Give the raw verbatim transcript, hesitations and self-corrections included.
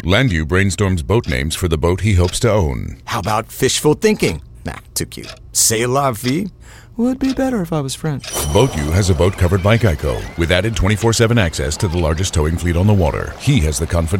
Landu brainstorms boat names for the boat he hopes to own. How about fishful thinking? Nah, too cute. C'est la vie? Would be better if I was French. BoatU has a boat covered by Geico with added twenty-four seven access to the largest towing fleet on the water. He has the confidence